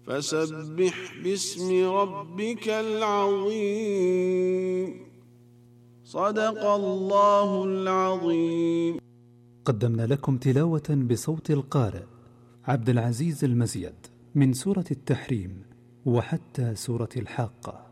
فسبح باسم ربك العظيم. صدق الله العظيم. قدمنا لكم تلاوة بصوت القارئ عبد العزيز المزيد من سورة التحريم وحتى سورة الحاقة.